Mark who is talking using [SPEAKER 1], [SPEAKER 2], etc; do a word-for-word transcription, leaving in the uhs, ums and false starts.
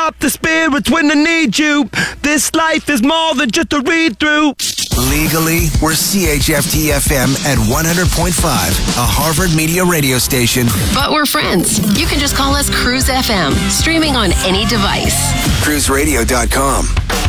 [SPEAKER 1] up the spirits when I need you. This life is more than just a read-through.
[SPEAKER 2] Legally, we're C H F T F M at one hundred point five, a Harvard Media radio station.
[SPEAKER 3] But we're friends. You can just call us Cruise F M, streaming on any device.
[SPEAKER 2] cruise radio dot com.